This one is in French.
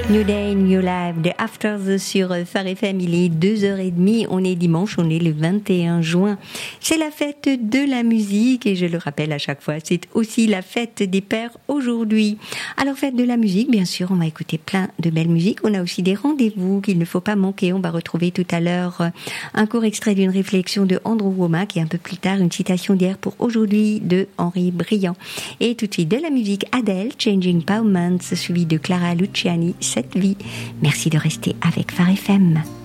New Day, New Life de Afters sur Phare FM. Il est 2h30. On est dimanche, on est le 21 juin. C'est la fête de la musique et je le rappelle à chaque fois, c'est aussi la fête des pères aujourd'hui. Alors, fête de la musique, bien sûr, on va écouter plein de belles musiques. On a aussi des rendez-vous qu'il ne faut pas manquer. On va retrouver tout à l'heure un court extrait d'une réflexion de Andrew Womack et un peu plus tard une citation d'hier pour aujourd'hui de Henri Briand. Et tout de suite de la musique, Adele, Changing Moments, suivi de Clara Luciani, Cette vie. Merci de rester avec Phare FM.